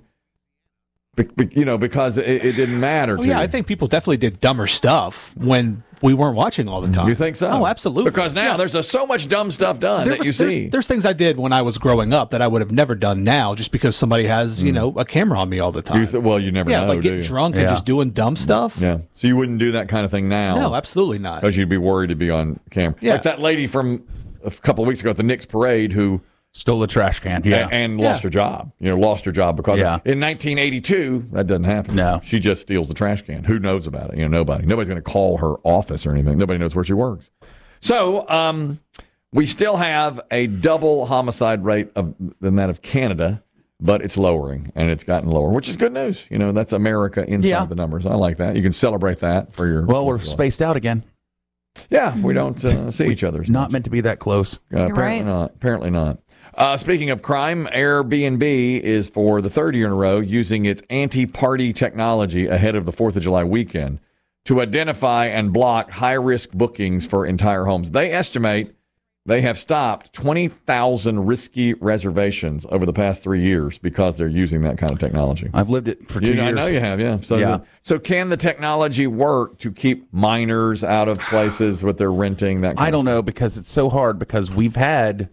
You know, because it didn't matter to Yeah, you. I think people definitely did dumber stuff when we weren't watching all the time. You think so? Oh, absolutely. Because now there's so much dumb stuff done that you see. There's things I did when I was growing up that I would have never done now just because somebody has, you know, a camera on me all the time. You never know, like getting drunk and just doing dumb stuff. Yeah. So you wouldn't do that kind of thing now? No, absolutely not. Because you'd be worried to be on camera. Yeah. Like that lady from a couple of weeks ago at the Knicks parade who stole a trash can, and lost her job. You know, lost her job because in 1982 that doesn't happen. No, she just steals the trash can. Who knows about it? You know, nobody's going to call her office or anything. Nobody knows where she works. So we still have a double homicide rate than that of Canada, but it's lowering, and it's gotten lower, which is good news. You know, that's America inside the numbers. I like that. You can celebrate that for your. Well, we're spaced out again. Yeah, we don't see each other. Not meant to be that close. Apparently not. Apparently not. Speaking of crime, Airbnb is for the third year in a row using its anti-party technology ahead of the 4th of July weekend to identify and block high-risk bookings for entire homes. They estimate they have stopped 20,000 risky reservations over the past 3 years because they're using that kind of technology. I've lived it for 2 years. I know you have, yeah. So can the technology work to keep minors out of places what they're renting? I don't know, because it's so hard, because we've had...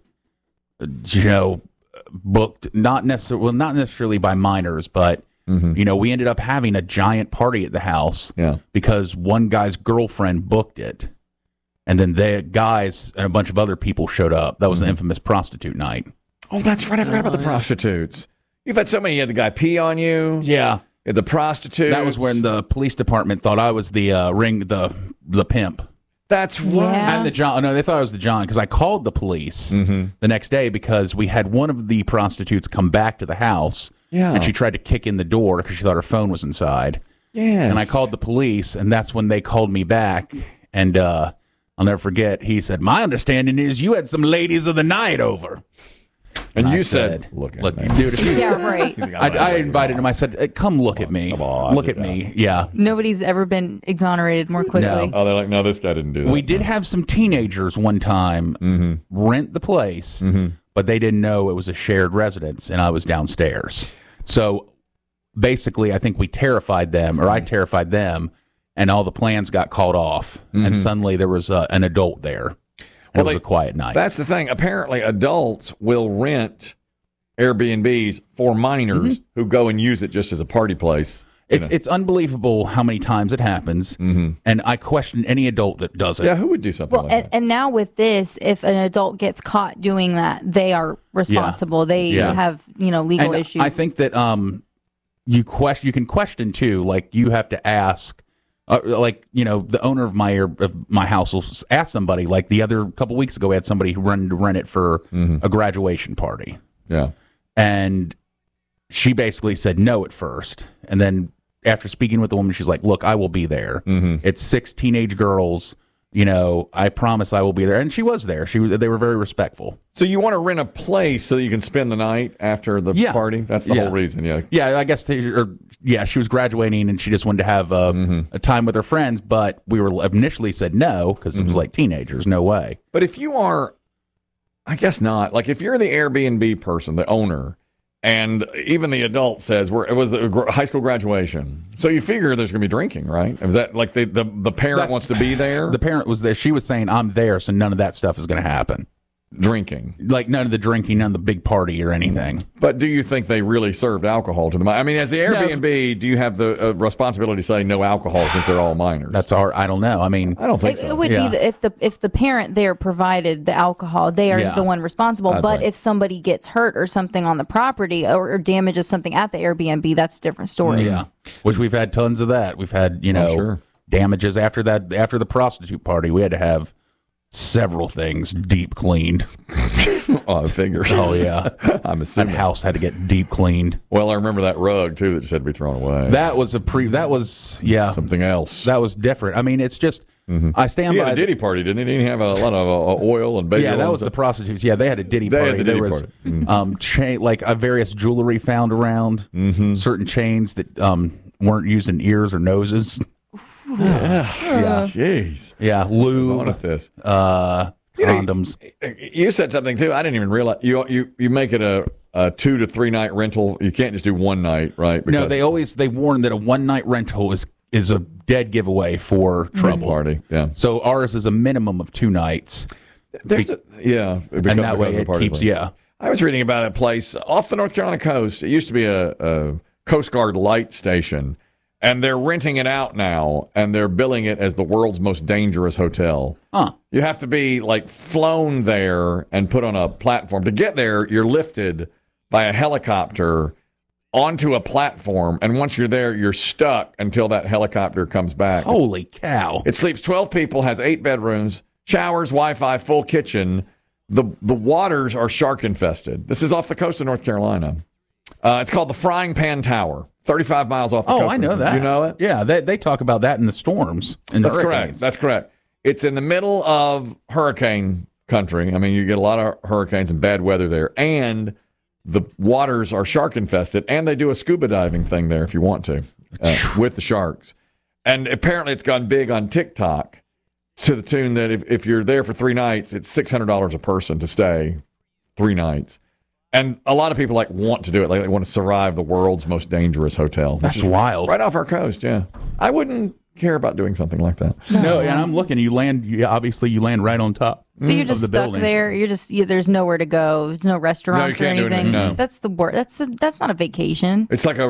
booked not necessarily by minors, but we ended up having a giant party at the house because one guy's girlfriend booked it, and then the guys and a bunch of other people showed up. That was the infamous prostitute night. Oh, that's right. I forgot about the prostitutes. You've had so many. You had the guy pee on you. Yeah, the prostitutes. That was when the police department thought I was the the pimp. That's right. And the John. No, they thought I was the John, because I called the police the next day because we had one of the prostitutes come back to the house. Yeah. And she tried to kick in the door because she thought her phone was inside. Yes. And I called the police, and that's when they called me back. And I'll never forget, he said, "My understanding is you had some ladies of the night over." And you said, look, dude, right. I invited him. I said, come look at me. Look at me. Yeah. Nobody's ever been exonerated more quickly. No. Oh, they're like, no, this guy didn't do that. We did have some teenagers one time rent the place, but they didn't know it was a shared residence, and I was downstairs. So basically, I think we terrified them, or I terrified them, and all the plans got called off, and suddenly there was an adult there. And it was a quiet night. That's the thing. Apparently, adults will rent Airbnbs for minors who go and use it just as a party place. It's unbelievable how many times it happens, and I question any adult that does it. Yeah, who would do something like that? And now with this, if an adult gets caught doing that, they are responsible. They have legal issues. I think that you can question too. Like you have to ask. The owner of my house will ask somebody. Like the other couple weeks ago, we had somebody who wanted to rent it for a graduation party. Yeah, and she basically said no at first, and then after speaking with the woman, she's like, "Look, I will be there. It's 6 teenage girls. I promise I will be there." And she was there. They were very respectful. So you want to rent a place so you can spend the night after the party? That's the whole reason. Yeah. I guess she was graduating and she just wanted to have a time with her friends. But we were initially said no because it was like teenagers. No way. But if you are, I guess not. Like if you're the Airbnb person, the owner, and even the adult says it was a high school graduation, so you figure there's going to be drinking, right? Is that like the parent wants to be there? The parent was there. She was saying, "I'm there, so none of that stuff is going to happen." Drinking, like none of the drinking, none of the big party or anything. But do you think they really served alcohol to them? I mean, as the Airbnb, do you have the responsibility to say no alcohol since they're all minors? That's hard. I don't know. I mean, I don't think so. It would be if the parent there provided the alcohol, they are the one responsible. But if somebody gets hurt or something on the property or damages something at the Airbnb, that's a different story. Yeah, which we've had tons of that. We've had damages after the prostitute party. We had to have several things deep cleaned. Oh, figures. Oh, yeah. I'm assuming that house had to get deep cleaned. Well, I remember that rug too that just had to be thrown away. That was something else. That was different. I mean, it's just I stand he by. Had a Diddy party, didn't he? Didn't he have a lot of oil and baby? Yeah, that was the prostitutes. Yeah, they had a Diddy party. Had the Diddy party. Chain various jewelry found around, certain chains that weren't used in ears or noses. Yeah. Jeez. Yeah. Lube. On with this. Condoms. You said something too. I didn't even realize. You make it a 2 to 3 night rental. You can't just do one night, right? No, they warn that a 1 night rental is a dead giveaway for trouble. Party. Yeah. So ours is a minimum of 2 nights. And that way it keeps. Yeah. I was reading about a place off the North Carolina coast. It used to be a Coast Guard light station. And they're renting it out now, and they're billing it as the world's most dangerous hotel. You have to be flown there and put on a platform. To get there, you're lifted by a helicopter onto a platform, and once you're there, you're stuck until that helicopter comes back. Holy cow. It sleeps 12 people, has 8 bedrooms, showers, Wi-Fi, full kitchen. The waters are shark infested. This is off the coast of North Carolina. It's called the Frying Pan Tower. 35 miles off the coast. Oh, I know that. You know it? Yeah, they talk about that in the storms. That's correct. That's correct. It's in the middle of hurricane country. I mean, you get a lot of hurricanes and bad weather there. And the waters are shark infested. And they do a scuba diving thing there if you want to with the sharks. And apparently it's gone big on TikTok to the tune that if you're there for 3 nights, it's $600 a person to stay 3 nights. And a lot of people want to do it. They want to survive the world's most dangerous hotel. That's wild. Right off our coast, yeah. I wouldn't care about doing something like that. No, and I'm looking. You land right on top. So you're just stuck there. There's nowhere to go. There's no restaurants or anything. That's the worst. That's not a vacation. It's like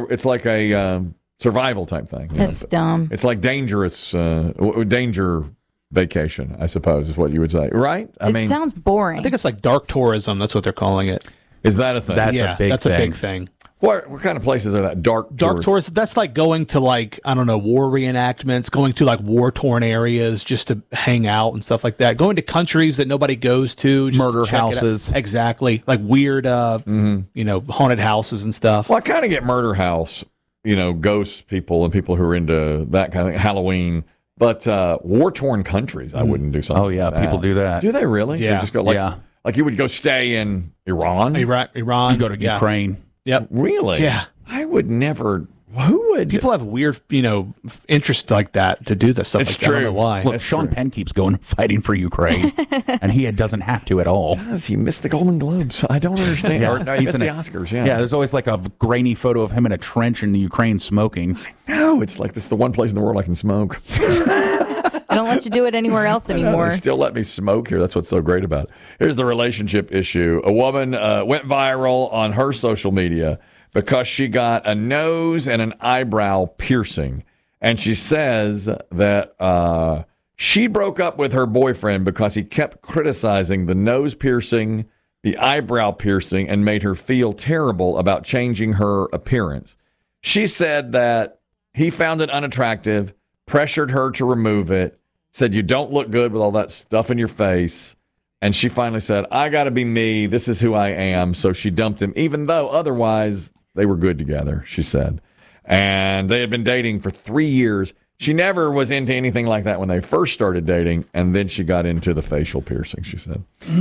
a survival type thing. That's dumb. It's like dangerous danger vacation, I suppose, is what you would say, right? It sounds boring. I think it's like dark tourism. That's what they're calling it. Is that a thing? That's a big thing. What kind of places are that? Dark tours. That's like going to war reenactments, going to war-torn areas just to hang out and stuff like that. Going to countries that nobody goes to. Just murder to check houses. Exactly. Like weird, haunted houses and stuff. Well, I kind of get murder house, ghost people and people who are into that kind of thing, Halloween. But war-torn countries, I wouldn't do something. Oh, yeah. like that. People do that. Do they really? Yeah. They just go like you would go stay in Iran? Iran. You go to Ukraine. Yep. Really? Yeah. I would never Who would? People have weird, interest like that to do this stuff. It's like that. I don't true. know why. Look, Sean Penn keeps going fighting for Ukraine, and he doesn't have to at all. Does he missed the Golden Globes? I don't understand. Yeah, Or, no, he he's missed the in a- Oscars. Yeah. Yeah, there's always like a grainy photo of him in a trench in the Ukraine smoking. No, it's like this is the one place in the world I can smoke. They don't let you do it anywhere else I know, anymore. they still let me smoke here. That's what's so great about it. Here's the relationship issue. A woman went viral on her social media because she got a nose and an eyebrow piercing. And she says that she broke up with her boyfriend because he kept criticizing the nose piercing, the eyebrow piercing, and made her feel terrible about changing her appearance. She said that he found it unattractive, pressured her to remove it, said, you don't look good with all that stuff in your face. And she finally said, I got to be me. This is who I am. So she dumped him, even though otherwise they were good together, she said. And they had been dating for 3 years. She never was into anything like that when they first started dating. And then she got into the facial piercing, she said.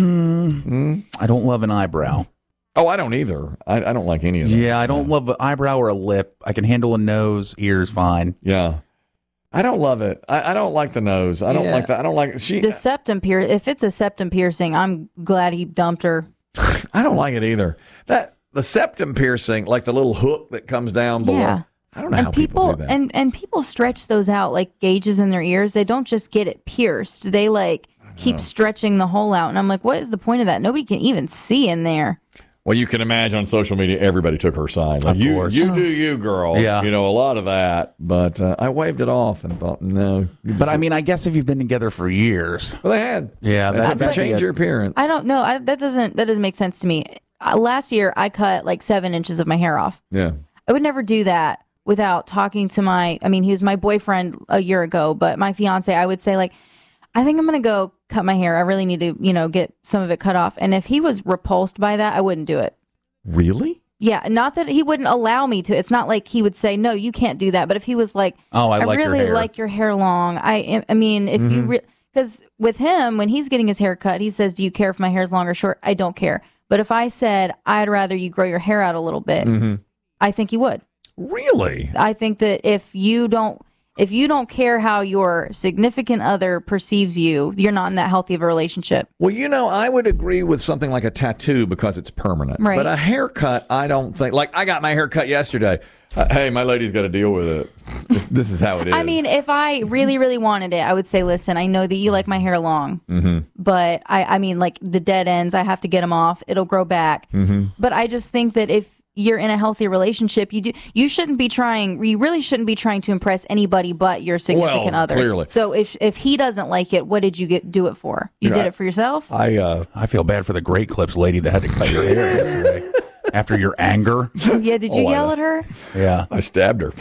I don't love an eyebrow. Oh, I don't either. I don't like any of them. Yeah, I don't love an eyebrow or a lip. I can handle a nose, ears fine. Yeah. I don't love it. I don't like the nose. I don't like that. I don't like The septum piercing. If it's a septum piercing, I'm glad he dumped her. I don't like it either. The septum piercing, like the little hook that comes down below. Yeah. I don't know how people do that. And people stretch those out like gauges in their ears. They don't just get it pierced. They keep stretching the hole out. And I'm like, what is the point of that? Nobody can even see in there. Well, you can imagine on social media, everybody took her side. Like, Of course. You do you, girl. Yeah. A lot of that. But I waved it off and thought, no. But I mean, I guess if you've been together for years. Well, they had. Yeah, that change your appearance. I don't know. That doesn't make sense to me. Last year, I cut like 7 inches of my hair off. Yeah. I would never do that without talking to he was my boyfriend a year ago, but my fiance, I would say like, I think I'm going to go cut my hair. I really need to, get some of it cut off. And if he was repulsed by that, I wouldn't do it. Really? Yeah. Not that he wouldn't allow me to. It's not like he would say, no, you can't do that. But if he was like, oh, I like really your hair. like your hair long. I mean, if you because with him, when he's getting his hair cut, he says, do you care if my hair is long or short? I don't care. But if I said, I'd rather you grow your hair out a little bit, I think he would. Really? I think that if you don't care how your significant other perceives you, you're not in that healthy of a relationship. Well, I would agree with something like a tattoo because it's permanent. Right. But a haircut, I don't think. Like, I got my hair cut yesterday. Hey, my lady's got to deal with it. This is how it is. I mean, if I really, really wanted it, I would say, listen, I know that you like my hair long, but I mean, like the dead ends, I have to get them off. It'll grow back. But I just think that if you're in a healthy relationship, you really shouldn't be trying to impress anybody but your significant other. Clearly. So if he doesn't like it, what did you do it for? You did it for yourself? I feel bad for the Great Clips lady that had to cut your hair yesterday after your anger. Yeah, did you yell at her? Yeah. I stabbed her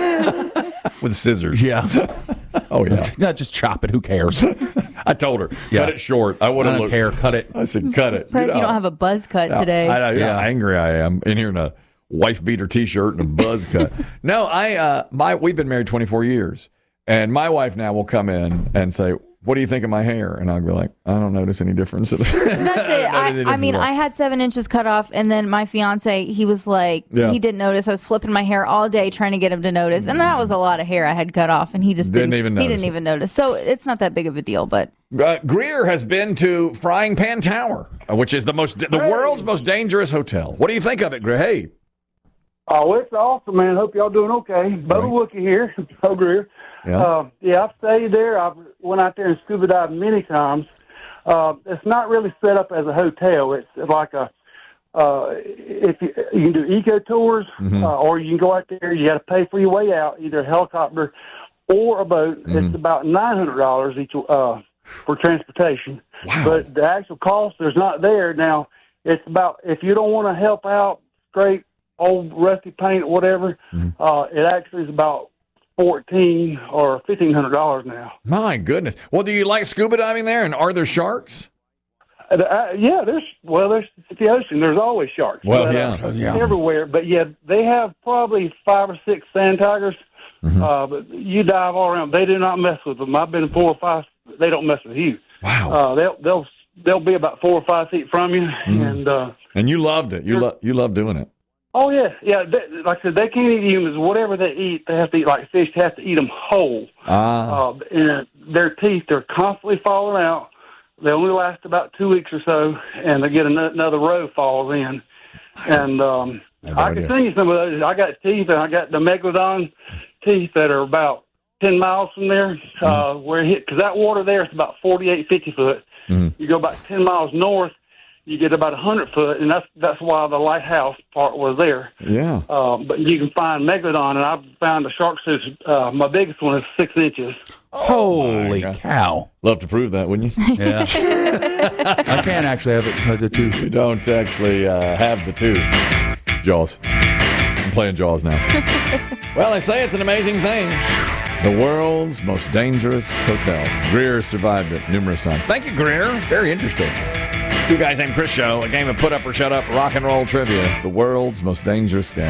with scissors. Yeah. Oh, yeah. No, just chop it. Who cares? I told her, cut it short. I I don't care. Cut it. I said, cut it. Surprised you don't have a buzz cut today. I know how angry I am in here in a wife beater T-shirt and a buzz cut. No, we've been married 24 years, and my wife now will come in and say, what do you think of my hair? And I'll be like, I don't notice any difference. That's it. I mean, I had 7 inches cut off, and then my fiance, he was like, he didn't notice. I was flipping my hair all day trying to get him to notice, and that was a lot of hair I had cut off, and he just didn't even notice. So it's not that big of a deal, but. Greer has been to Frying Pan Tower, which is the world's most dangerous hotel. What do you think of it, Greer? Hey. Oh, it's awesome, man. Hope y'all doing okay. Bubba Wookie here, Joe Greer. Yeah. I've stayed there. I've went out there and scuba dived many times. It's not really set up as a hotel. It's like if you can do eco tours, or you can go out there. You got to pay for your way out, either a helicopter or a boat. It's about $900 each for transportation. Wow. But the actual cost is not there. Now, it's about, if you don't want to help out, scrape old rusty paint or whatever, it actually is about $1,400 or $1,500 now. My goodness. Well, do you like scuba diving there, and are there sharks? Yeah, there's the ocean. There's always sharks. Well, but, everywhere. But yeah, they have probably 5 or 6 sand tigers. But you dive all around. They do not mess with them. I've been 4 or 5. They don't mess with you. Wow. They'll be about 4 or 5 feet from you, and you loved it. You love doing it. Oh yeah. Like I said, they can't eat humans. Whatever they eat, they have to eat like fish. They have to eat them whole. And their teeth, they're constantly falling out. They only last about 2 weeks or so, and they get another row falls in. And I can send you some of those. I got teeth, and I got the Megalodon teeth that are about 10 miles from there, where it hit, because that water there is about 48, 50 foot. You go about 10 miles north, you get about 100 foot, and that's why the lighthouse part was there. Yeah. But you can find Megalodon, and I've found the shark suits. My biggest one is 6 inches. Holy cow. Love to prove that, wouldn't you? Yeah. I can't actually have the tooth. You don't actually have the tooth. Jaws. I'm playing Jaws now. Well, they say it's an amazing thing. The world's most dangerous hotel. Greer survived it numerous times. Thank you, Greer. Very interesting. Two Guys Named Chris show, a game of put up or shut up rock and roll trivia. The world's most dangerous game.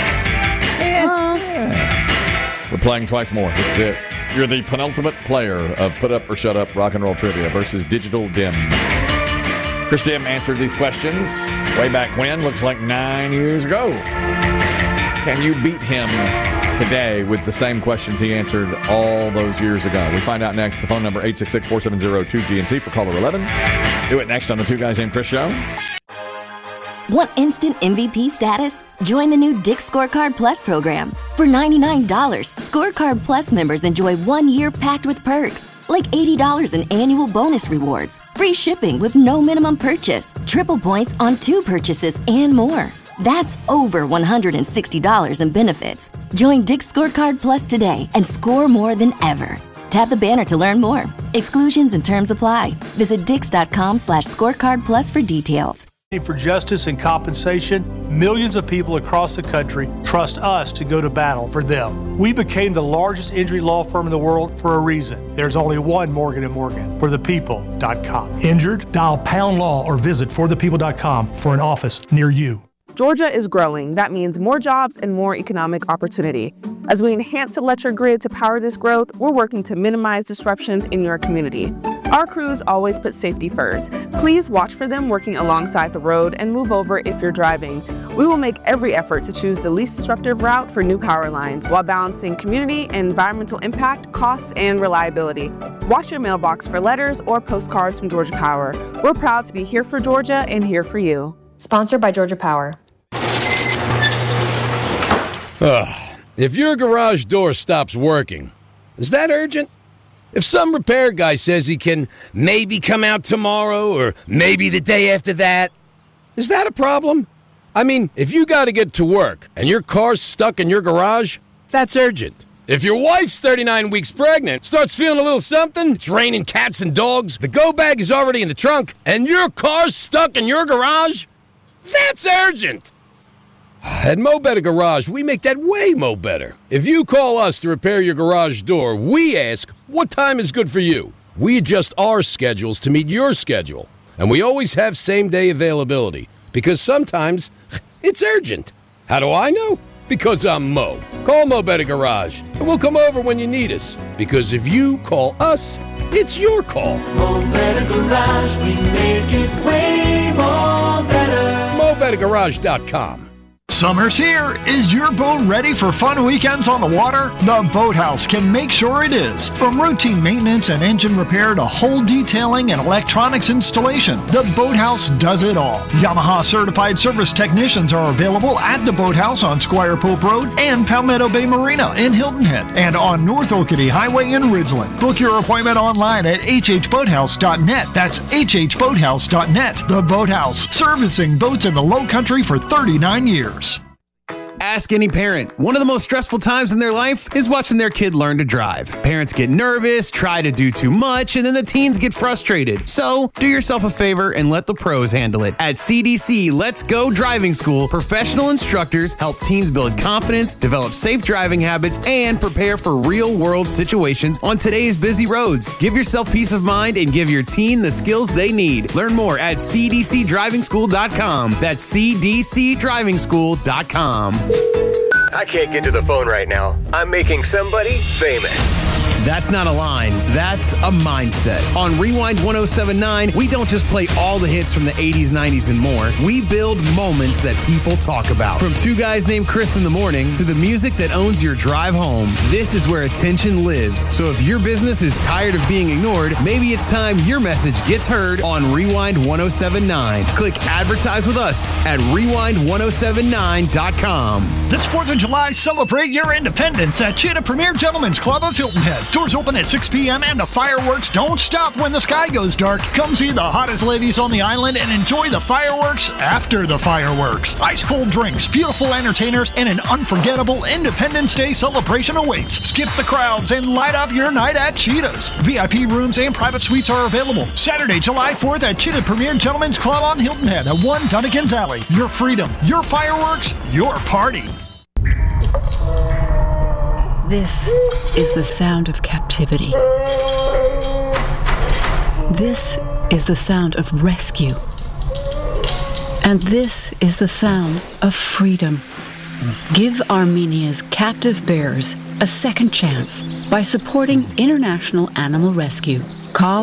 Yeah. We're playing twice more. This is it. You're the penultimate player of put up or shut up rock and roll trivia versus Digital Dim. Chris Dim answered these questions way back when, looks like 9 years ago. Can you beat him today with the same questions he answered all those years ago? We find out next. The phone number 866-470-2GNC for caller 11. Do it next on the Two Guys Named Chris show. Want instant MVP status? Join the new Dick's Scorecard Plus program. For $99, Scorecard Plus members enjoy 1 year packed with perks, like $80 in annual bonus rewards, free shipping with no minimum purchase, triple points on 2 purchases, and more. That's over $160 in benefits. Join Dick's Scorecard Plus today and score more than ever. Tap the banner to learn more. Exclusions and terms apply. Visit Dix.com/scorecard plus for details. For justice and compensation, millions of people across the country trust us to go to battle for them. We became the largest injury law firm in the world for a reason. There's only one Morgan & Morgan, forthepeople.com. Injured? Dial #law or visit forthepeople.com for an office near you. Georgia is growing. That means more jobs and more economic opportunity. As we enhance the electric grid to power this growth, we're working to minimize disruptions in your community. Our crews always put safety first. Please watch for them working alongside the road and move over if you're driving. We will make every effort to choose the least disruptive route for new power lines while balancing community and environmental impact, costs, and reliability. Watch your mailbox for letters or postcards from Georgia Power. We're proud to be here for Georgia and here for you. Sponsored by Georgia Power. If your garage door stops working, is that urgent? If some repair guy says he can maybe come out tomorrow or maybe the day after that, is that a problem? I mean, if you got to get to work and your car's stuck in your garage, that's urgent. If your wife's 39 weeks pregnant, starts feeling a little something, it's raining cats and dogs, the go bag is already in the trunk, and your car's stuck in your garage, that's urgent. At Mo Better Garage, we make that way mo better. If you call us to repair your garage door, we ask, what time is good for you? We adjust our schedules to meet your schedule. And we always have same-day availability, because sometimes it's urgent. How do I know? Because I'm Mo. Call Mo Better Garage, and we'll come over when you need us. Because if you call us, it's your call. Mo Better Garage, we make it way more better. MoBetterGarage.com. Summer's here. Is your boat ready for fun weekends on the water? The Boathouse can make sure it is. From routine maintenance and engine repair to hull detailing and electronics installation, the Boathouse does it all. Yamaha certified service technicians are available at the Boathouse on Squire Pope Road and Palmetto Bay Marina in Hilton Head and on North Oakity Highway in Ridgeland. Book your appointment online at hhboathouse.net. That's hhboathouse.net. The Boathouse, servicing boats in the Low Country for 39 years. Ask any parent. One of the most stressful times in their life is watching their kid learn to drive. Parents get nervous, try to do too much, and then the teens get frustrated. So, do yourself a favor and let the pros handle it. At CDC Let's Go Driving School, professional instructors help teens build confidence, develop safe driving habits, and prepare for real-world situations on today's busy roads. Give yourself peace of mind and give your teen the skills they need. Learn more at cdcdrivingschool.com. That's cdcdrivingschool.com. I can't get to the phone right now. I'm making somebody famous. That's not a line, that's a mindset. On Rewind 1079, we don't just play all the hits from the 80s, 90s, and more. We build moments that people talk about. From two guys named Chris in the morning to the music that owns your drive home, this is where attention lives. So if your business is tired of being ignored, maybe it's time your message gets heard on Rewind 1079. Click advertise with us at rewind1079.com. This 4th of July, celebrate your independence at Cheetah Premier Gentlemen's Club of Hilton Head. Doors open at 6 p.m. and the fireworks don't stop when the sky goes dark. Come see the hottest ladies on the island and enjoy the fireworks after the fireworks. Ice cold drinks, beautiful entertainers, and an unforgettable Independence Day celebration awaits. Skip the crowds and light up your night at Cheetah's. VIP rooms and private suites are available. Saturday, July 4th at Cheetah Premier Gentlemen's Club on Hilton Head at 1 Dunnigan's Alley. Your freedom, your fireworks, your party. This is the sound of captivity. This is the sound of rescue. And this is the sound of freedom. Give Armenia's captive bears a second chance by supporting International Animal Rescue. Call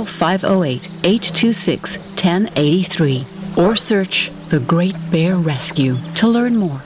508-826-1083 or search The Great Bear Rescue to learn more.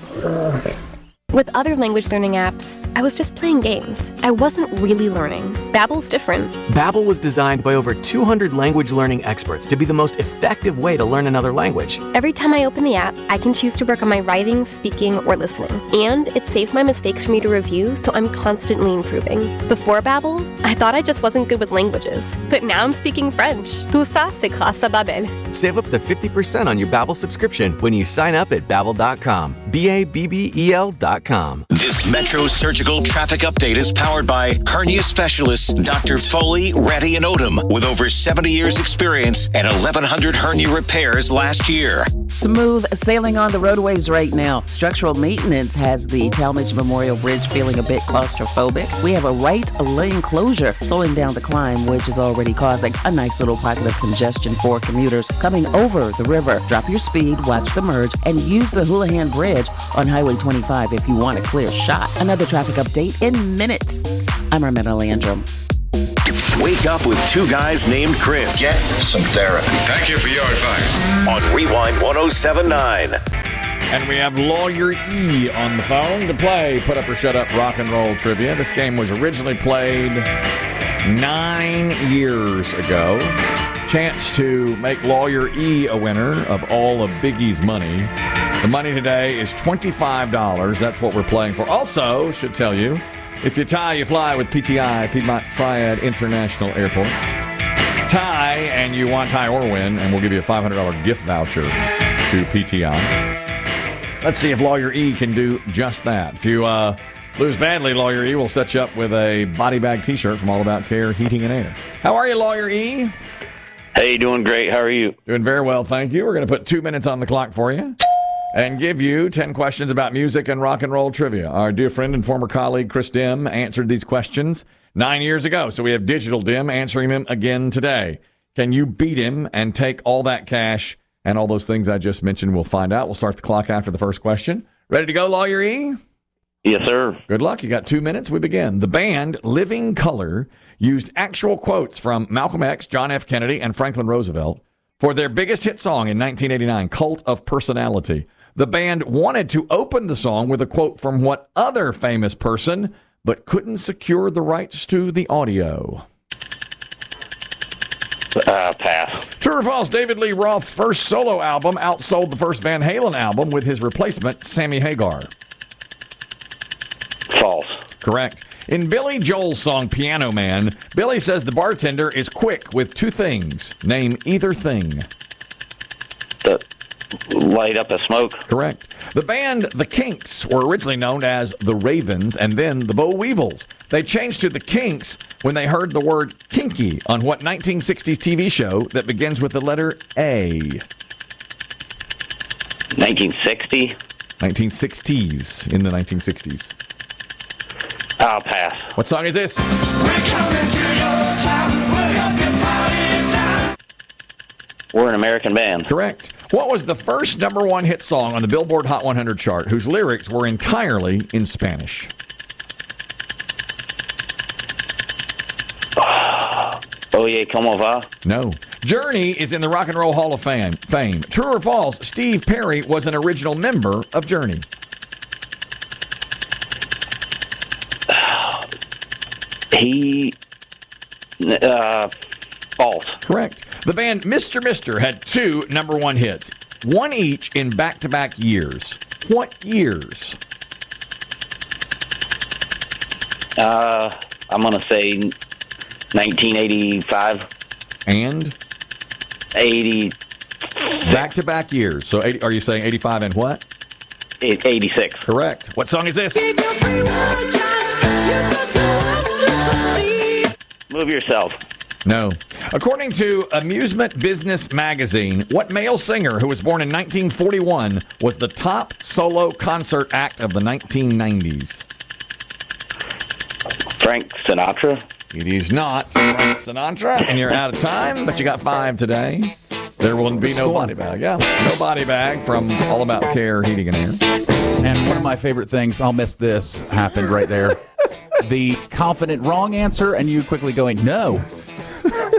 With other language learning apps, I was just playing games. I wasn't really learning. Babbel's different. Babbel was designed by over 200 language learning experts to be the most effective way to learn another language. Every time I open the app, I can choose to work on my writing, speaking, or listening. And it saves my mistakes for me to review, so I'm constantly improving. Before Babbel, I thought I just wasn't good with languages. But now I'm speaking French. Tout ça, c'est grâce à Babbel. Save up to 50% on your Babbel subscription when you sign up at Babbel.com. Babbel.com. This Metro Surgical Traffic Update is powered by hernia specialists Dr. Foley, Reddy, and Odom with over 70 years experience and 1,100 hernia repairs last year. Smooth sailing on the roadways right now. Structural maintenance has the Talmadge Memorial Bridge feeling a bit claustrophobic. We have a right lane closure slowing down the climb, which is already causing a nice little pocket of congestion for commuters coming over the river. Drop your speed, watch the merge, and use the Houlihan Bridge on Highway 25 if you want a clear shot. Another traffic update in minutes. I'm Armetta Landrum. Wake up with two guys named Chris. Get some therapy. Thank you for your advice. On Rewind 1079. And we have Lawyer E on the phone to play Put Up or Shut Up Rock and Roll Trivia. This game was originally played 9 years ago. Chance to make Lawyer E a winner of all of Biggie's money. The money today is $25. That's what we're playing for. Also, should tell you, if you tie, you fly with PTI, Piedmont Triad International Airport. Tie, and you want tie or win, and we'll give you a $500 gift voucher to PTI. Let's see if Lawyer E can do just that. If you lose badly, Lawyer E will set you up with a body bag T-shirt from All About Care Heating and Air. How are you, Lawyer E? Hey, doing great. How are you? Doing very well, thank you. We're going to put 2 minutes on the clock for you and give you 10 questions about music and rock and roll trivia. Our dear friend and former colleague Chris Dim answered these questions 9 years ago, so we have Digital Dim answering them again today. Can you beat him and take all that cash and all those things I just mentioned? We'll find out. We'll start the clock after the first question. Ready to go, Lawyer E? Yes, sir. Good luck. You got 2 minutes. We begin. The band Living Colour used actual quotes from Malcolm X, John F. Kennedy, and Franklin Roosevelt for their biggest hit song in 1989, Cult of Personality. The band wanted to open the song with a quote from what other famous person, but couldn't secure the rights to the audio? Pass. True or false, David Lee Roth's first solo album outsold the first Van Halen album with his replacement, Sammy Hagar? False. Correct. In Billy Joel's song Piano Man, Billy says the bartender is quick with two things. Name either thing. Light up the smoke. Correct. The band The Kinks were originally known as The Ravens and then The Boll Weevils. They changed to The Kinks when they heard the word kinky on what 1960s TV show that begins with the letter A? 1960? 1960s, in the 1960s. I'll pass. What song is this? We're an American band. Correct. What was the first #1 hit song on the Billboard Hot 100 chart whose lyrics were entirely in Spanish? Oye, como va? No. Journey is in the Rock and Roll Hall of Fame. True or false, Steve Perry was an original member of Journey. False. Correct. The band Mr. Mister had 2 number 1 hits, one each in back-to-back years. What years? I'm going to say 1985. And? 80. Back-to-back years. So are you saying 85 and what? 86. Correct. What song is this? Move yourself. No. According to Amusement Business Magazine, what male singer who was born in 1941 was the top solo concert act of the 1990s? Frank Sinatra? It is not Frank Sinatra, and you're out of time, but you got 5 today. There will be no body bag. Yeah, no body bag from All About Care Heating and Air. And one of my favorite things, I'll miss this, happened right there. The confident wrong answer, and you quickly going, no.